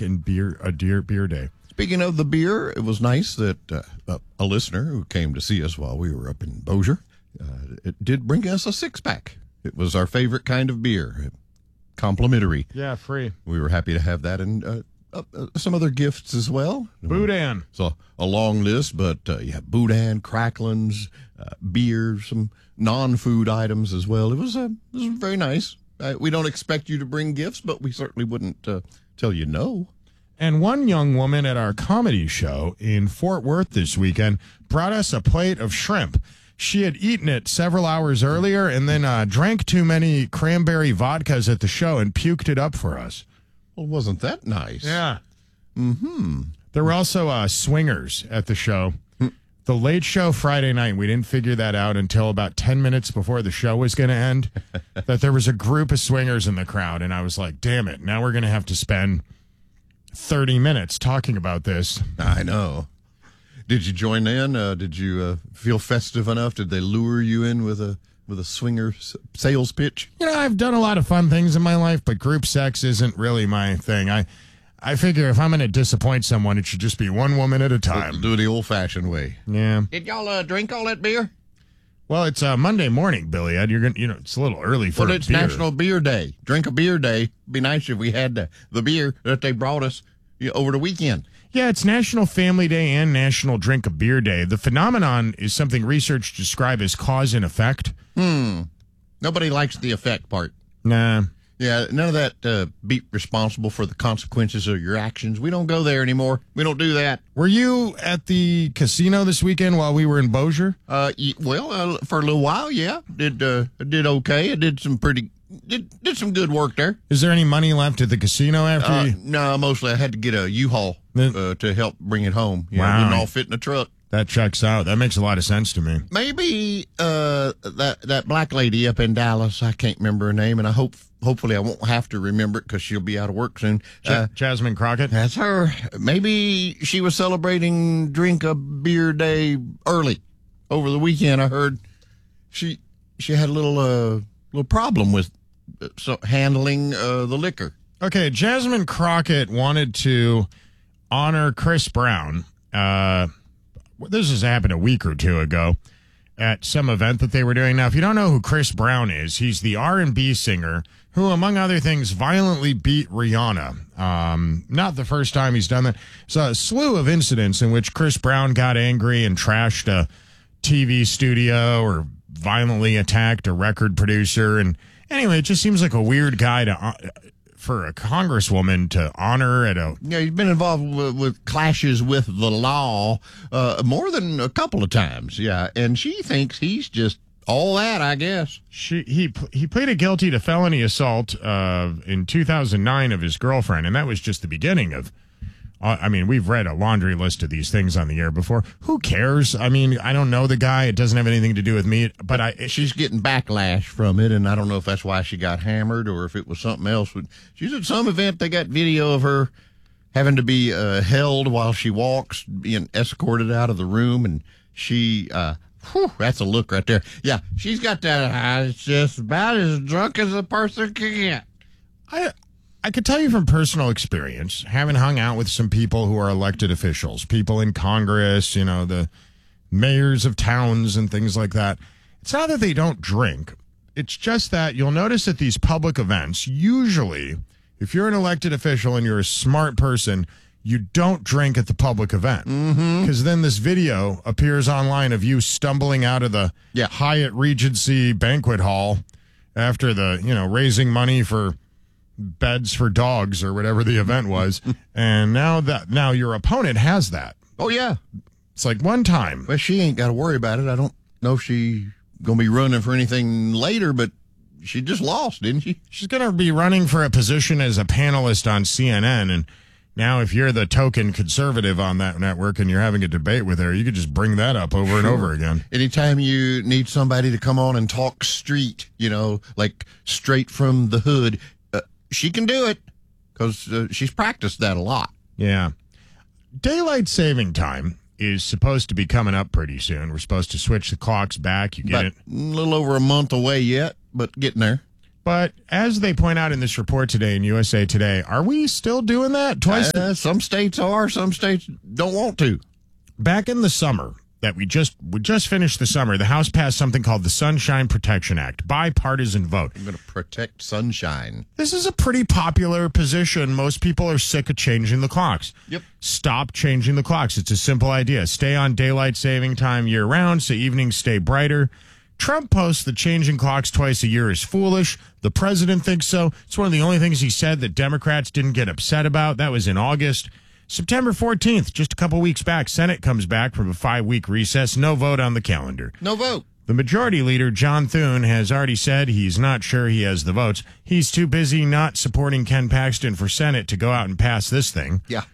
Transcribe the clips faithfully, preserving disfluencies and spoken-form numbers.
and beer a deer beer day. Speaking of the beer, it was nice that uh, a, a listener who came to see us while we were up in Bossier, uh, it did bring us a six-pack. It was our favorite kind of beer, complimentary. Yeah, free. We were happy to have that, and uh, uh, uh, some other gifts as well. Boudin. So a long list, but uh, yeah, Boudin, Cracklins, uh, beer, some non-food items as well. It was, uh, it was very nice. Uh, we don't expect you to bring gifts, but we certainly wouldn't uh, tell you no. And one young woman at our comedy show in Fort Worth this weekend brought us a plate of shrimp. She had eaten it several hours earlier and then uh, drank too many cranberry vodkas at the show and puked it up for us. Well, wasn't that nice? Yeah. Mm-hmm. There were also uh, swingers at the show. The late show Friday night, we didn't figure that out until about ten minutes before the show was going to end, that there was a group of swingers in the crowd. And I was like, damn it, now we're going to have to spend thirty minutes talking about this. I know. Did you join in? Uh, did you uh, feel festive enough? Did they lure you in with a with a swinger s- sales pitch? You know, I've done a lot of fun things in my life, but group sex isn't really my thing. I I figure if I'm going to disappoint someone, it should just be one woman at a time. Do it the old-fashioned way. Yeah. Did y'all uh, drink all that beer? Well, it's uh, Monday morning, Billy. Ed. You're gonna, you know, it's a little early for Well, a it's beer. National Beer Day. Drink a beer day. Be nice if we had the, the beer that they brought us you know, over the weekend. Yeah, it's National Family Day and National Drink a Beer Day. The phenomenon is something research describe as cause and effect. Hmm. Nobody likes the effect part. Nah. Yeah, none of that uh, be responsible for the consequences of your actions. We don't go there anymore. We don't do that. Were you at the casino this weekend while we were in Bossier? Uh, y- well, uh, for a little while, yeah. Did uh, did okay. I did some pretty did did some good work there. Is there any money left at the casino after Uh, you? no, mostly I had to get a U-Haul uh, to help bring it home. Yeah, Wow. it didn't all fit in the truck. That checks out. That makes a lot of sense to me. Maybe uh, that that black lady up in Dallas. I can't remember her name, and I hope hopefully I won't have to remember it because she'll be out of work soon. Ja- Uh, Jasmine Crockett? that's her. Maybe she was celebrating Drink a Beer Day early over the weekend. I heard she she had a little uh, little problem with uh, so handling uh, the liquor. Okay, Jasmine Crockett wanted to honor Chris Brown. Uh, this has happened a week or two ago at some event that they were doing. Now, if you don't know who Chris Brown is, he's the R and B singer who, among other things, violently beat Rihanna. Um, not the first time he's done that. It's a slew of incidents in which Chris Brown got angry and trashed a T V studio or violently attacked a record producer. And anyway, it just seems like a weird guy to uh, for a congresswoman to honor at a... Yeah, he's been involved with, with clashes with the law uh, more than a couple of times. Yeah, and she thinks he's just all that, I guess. She he he pleaded guilty to felony assault uh, in two thousand nine of his girlfriend, and that was just the beginning of. Uh, I mean, we've read a laundry list of these things on the air before. Who cares? I mean, I don't know the guy. It doesn't have anything to do with me. But I, She's getting backlash from it, and I don't know if that's why she got hammered or if it was something else. She's at some event. They got video of her having to be uh, held while she walks, being escorted out of the room, and she. Uh, Whew, that's a look right there. Yeah, she's got that. Uh, it's just about as drunk as a person can get. I I could tell you from personal experience, having hung out with some people who are elected officials, people in Congress, you know, the mayors of towns and things like that. It's not that they don't drink. It's just that you'll notice at these public events, usually, if you're an elected official and you're a smart person, you don't drink at the public event. Because mm-hmm. then this video appears online of you stumbling out of the yeah. Hyatt Regency banquet hall after the, you know, raising money for beds for dogs or whatever the event was. And now that now your opponent has that. Oh, yeah. It's like one time. Well, she ain't got to worry about it. I don't know if she going to be running for anything later, but she just lost, didn't she? She's going to be running for a position as a panelist on C N N. And now if you're the token conservative on that network and you're having a debate with her, you could just bring that up over sure. and over again. Anytime you need somebody to come on and talk street, you know, like straight from the hood, uh, she can do it because uh, she's practiced that a lot. Yeah. Daylight saving time is supposed to be coming up pretty soon. We're supposed to switch the clocks back. You get About it? A little over a month away yet, but getting there. But as they point out in this report today in U S A Today, are we still doing that twice? Uh, some states are, some states don't want to. Back in the summer that we just we just finished the summer, the House passed something called the Sunshine Protection Act, bipartisan vote. I'm going to protect sunshine. This is a pretty popular position. Most people are sick of changing the clocks. Yep. Stop changing the clocks. It's a simple idea. Stay on daylight saving time year round so evenings stay brighter. Trump posts that changing clocks twice a year is foolish. The president thinks so. It's one of the only things he said that Democrats didn't get upset about. That was in August. September fourteenth, just a couple weeks back, Senate comes back from a five-week recess. No vote on the calendar. No vote. The majority leader, John Thune, has already said he's not sure he has the votes. He's too busy not supporting Ken Paxton for Senate to go out and pass this thing. Yeah.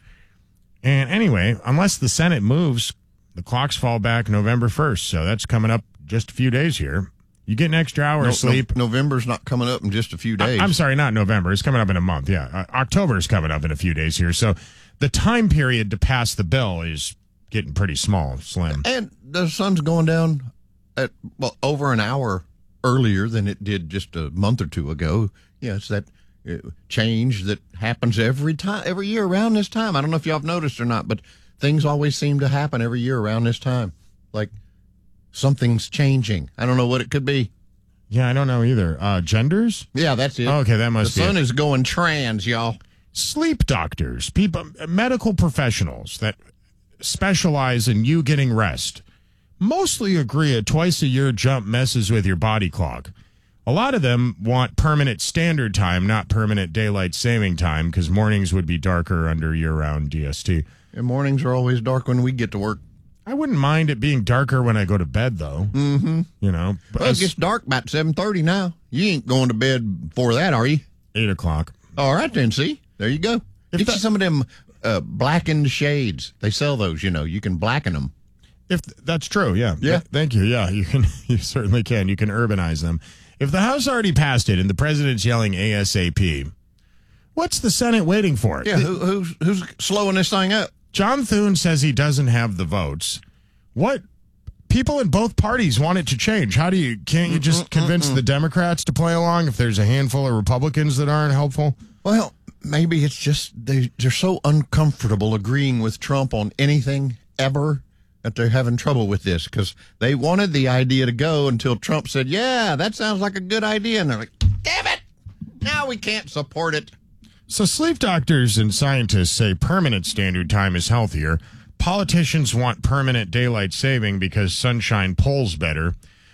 And anyway, unless the Senate moves, the clocks fall back November first. So that's coming up just a few days here. You get an extra hour no, of sleep. No, November's not coming up in just a few days. I, I'm sorry, not November. It's coming up in a month. Yeah. Uh, October is coming up in a few days here. So the time period to pass the bill is getting pretty small, slim. And the sun's going down at, well, over an hour earlier than it did just a month or two ago. Yeah, it's that uh, change that happens every time, every year around this time. I don't know if y'all have noticed or not, but things always seem to happen every year around this time. Like something's changing. I don't know what it could be. Yeah, I don't know either. Uh, genders? Yeah, that's it. Oh, okay, that must the be sun it. is going trans, y'all. Sleep doctors, people, medical professionals that specialize in you getting rest, mostly agree a twice-a-year jump messes with your body clock. A lot of them want permanent standard time, not permanent daylight saving time, because mornings would be darker under year-round D S T. And mornings are always dark when we get to work. I wouldn't mind it being darker when I go to bed, though. Mm-hmm. You know, but well, it gets dark about seven thirty now. You ain't going to bed before that, are you? eight o'clock. All right, then, see? There you go. If Get that- you some of them uh, blackened shades. They sell those, you know. You can blacken them. If that's true, yeah. Yeah. Th- thank you. Yeah, you can. You certainly can. You can urbanize them. If the House already passed it and the president's yelling ASAP, what's the Senate waiting for? Yeah, who, who's, who's slowing this thing up? John Thune says he doesn't have the votes. What? People in both parties want it to change. How do you, can't you just convince the Democrats to play along if there's a handful of Republicans that aren't helpful? Well, maybe it's just they, they're so uncomfortable agreeing with Trump on anything ever that they're having trouble with this because they wanted the idea to go until Trump said, yeah, that sounds like a good idea. And they're like, damn it, now we can't support it. So sleep doctors and scientists say permanent standard time is healthier. Politicians want permanent daylight saving because sunshine polls better.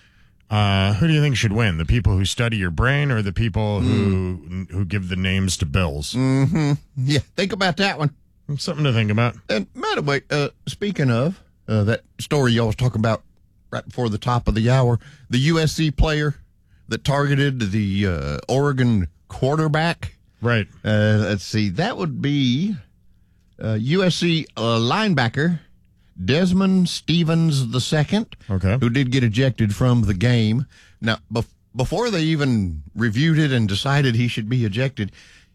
Uh, who do you think should win? The people who study your brain or the people who mm. who give the names to bills? Mm-hmm. Yeah, think about that one. Something to think about. And by the way, uh, speaking of uh, that story y'all was talking about right before the top of the hour, the U S C player that targeted the uh, Oregon quarterback. Right. Uh, let's see. That would be uh, U S C uh, linebacker Desmond Stevens the second, Okay. who did get ejected from the game. Now, bef- before they even reviewed it and decided he should be ejected,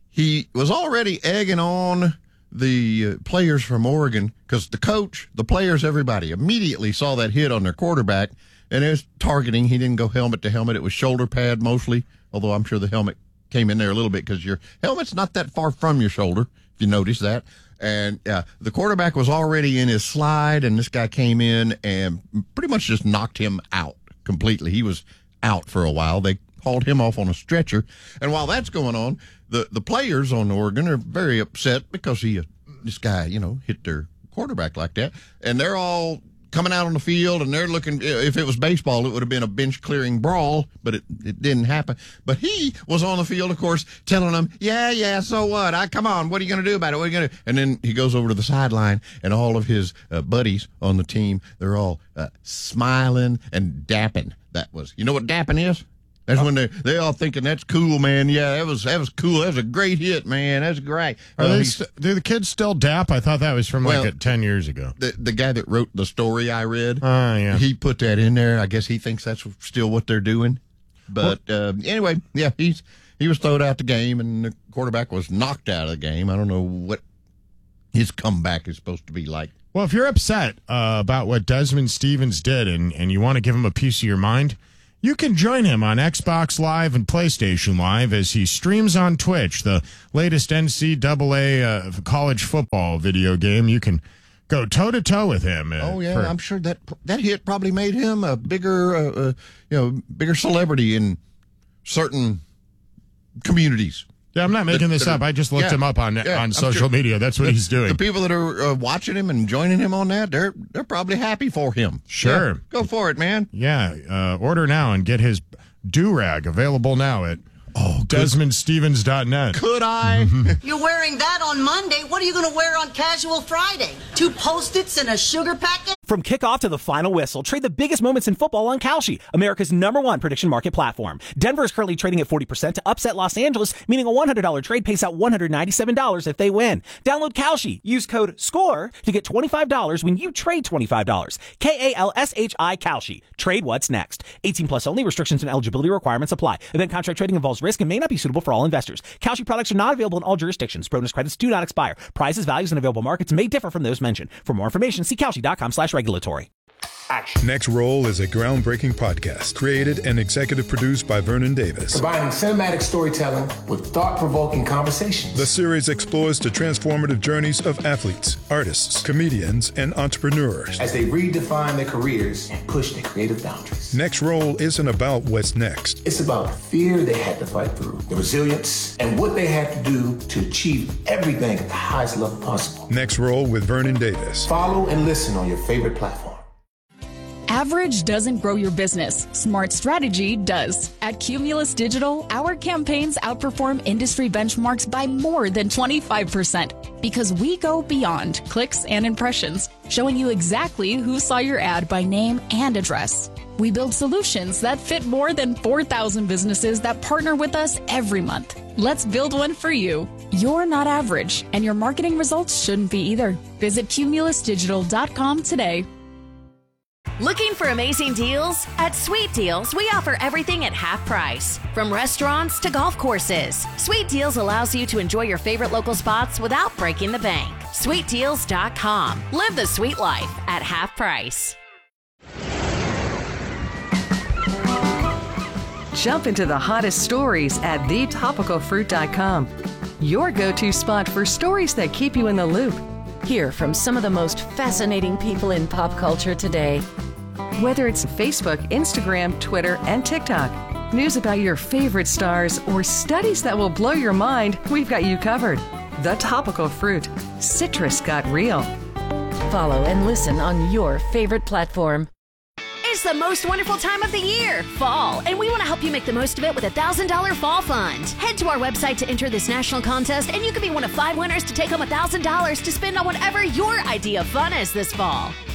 he was already egging on the uh, players from Oregon because the coach, the players, everybody immediately saw that hit on their quarterback, and it was targeting. He didn't go helmet to helmet. It was shoulder pad mostly, although I'm sure the helmet came in there a little bit because your helmet's not that far from your shoulder, if you notice that. And uh, the quarterback was already in his slide, and this guy came in and pretty much just knocked him out completely. He was out for a while. They hauled him off on a stretcher. And while that's going on, the, the players on Oregon are very upset because he, uh, this guy, you know, hit their quarterback like that. And they're all coming out on the field, and they're looking, if it was baseball, it would have been a bench-clearing brawl, but it, it didn't happen. But he was on the field, of course, telling them, yeah, yeah, so what? I Come on, what are you going to do about it? What are you going to do? And then he goes over to the sideline, and all of his uh, buddies on the team, they're all uh, smiling and dapping. That was, you know what dapping is? That's when they they all thinking that's cool, man. Yeah, that was that was cool. That was a great hit, man. That's great. Are Uh, they he's- st- do the kids still dap? I thought that was from like Well, a, ten years ago. the the guy that wrote the story I read, Oh, yeah. he put that in there. I guess he thinks that's still what they're doing. But uh, anyway, yeah, he's he was thrown out the game, and the quarterback was knocked out of the game. I don't know what his comeback is supposed to be like. Well, if you're upset uh, about what Desmond Stevens did and, and you want to give him a piece of your mind, You can join him on Xbox Live and PlayStation Live as he streams on Twitch the latest N C double A uh, college football video game. You can go toe-to-toe with him. Uh, oh, yeah, for, I'm sure that that hit probably made him a bigger, uh, uh, you know, bigger celebrity in certain communities. Yeah, I'm not making this that are, up. I just looked yeah, him up on yeah, on social sure. media. That's what the, he's doing. The people that are uh, watching him and joining him on that, they're they're probably happy for him. Sure. Yeah, go for it, man. Yeah, uh, order now and get his do-rag available now at oh, Desmond Stevens dot net. Could I? You're wearing that on Monday. What are you going to wear on Casual Friday? Two Post-its and a sugar packet? From kickoff to the final whistle, trade the biggest moments in football on Kalshi, America's number one prediction market platform. Denver is currently trading at forty percent to upset Los Angeles, meaning a one hundred dollars trade pays out one hundred ninety-seven dollars if they win. Download Kalshi. Use code SCORE to get twenty-five dollars when you trade twenty-five dollars. K A L S H I Kalshi. Trade what's next. eighteen plus only. Restrictions and eligibility requirements apply. Event contract trading involves risk and may not be suitable for all investors. Kalshi products are not available in all jurisdictions. Bonus credits do not expire. Prices, values, and available markets may differ from those mentioned. For more information, see Kalshi.com slash regulatory. Action. Next Roll is a groundbreaking podcast created and executive produced by Vernon Davis. Combining cinematic storytelling with thought-provoking conversations. The series explores the transformative journeys of athletes, artists, comedians, and entrepreneurs as they redefine their careers and push their creative boundaries. Next Roll isn't about what's next. It's about the fear they had to fight through, the resilience, and what they had to do to achieve everything at the highest level possible. Next Roll with Vernon Davis. Follow and listen on your favorite platform. Average doesn't grow your business. Smart strategy does. At Cumulus Digital, our campaigns outperform industry benchmarks by more than twenty-five percent because we go beyond clicks and impressions, showing you exactly who saw your ad by name and address. We build solutions that fit more than four thousand businesses that partner with us every month. Let's build one for you. You're not average, and your marketing results shouldn't be either. Visit cumulus digital dot com today. Looking for amazing deals? At Sweet Deals, we offer everything at half price. From restaurants to golf courses, Sweet Deals allows you to enjoy your favorite local spots without breaking the bank. sweet deals dot com. Live the sweet life at half price. Jump into the hottest stories at the topical fruit dot com. Your go-to spot for stories that keep you in the loop. Hear from some of the most fascinating people in pop culture today. Whether it's Facebook, Instagram, Twitter, and TikTok, news about your favorite stars, or studies that will blow your mind, we've got you covered. The Topical Fruit. Citrus got real. Follow and listen on your favorite platform. It's the most wonderful time of the year, fall, and we want to help you make the most of it with a one thousand dollars Fall Fund. Head to our website to enter this national contest, and you could be one of five winners to take home one thousand dollars to spend on whatever your idea of fun is this fall.